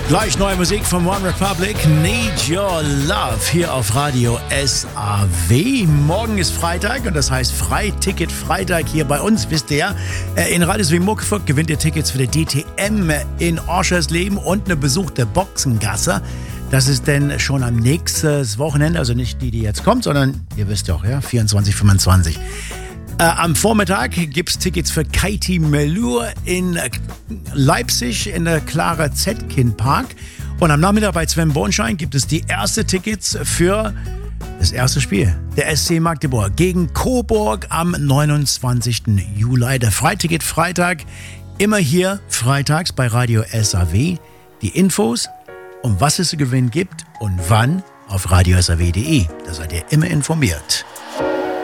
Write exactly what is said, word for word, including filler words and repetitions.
Gleich neue Musik von One Republic, Need Your Love, hier auf Radio S A W. Morgen ist Freitag und das heißt Freiticket Freitag hier bei uns, wisst ihr ja. In Radio S A W Muckefuck gewinnt ihr Tickets für die D T M in Oschersleben und eine Besuch der Boxengasse. Das ist denn schon am nächsten Wochenende, also nicht die, die jetzt kommt, sondern ihr wisst doch, ja, vierundzwanzig, fünfundzwanzig. Äh, am Vormittag gibt es Tickets für Katie Melur in Leipzig in der Clara Zetkin Park. Und am Nachmittag bei Sven Bornschein gibt es die ersten Tickets für das erste Spiel. Der S C Magdeburg gegen Coburg am neunundzwanzigsten Juli. Der Freiticket Freitag, immer hier freitags bei Radio S A W. Die Infos, um was es zu gewinnen gibt und wann auf radio s a w punkt d e. Da seid ihr immer informiert.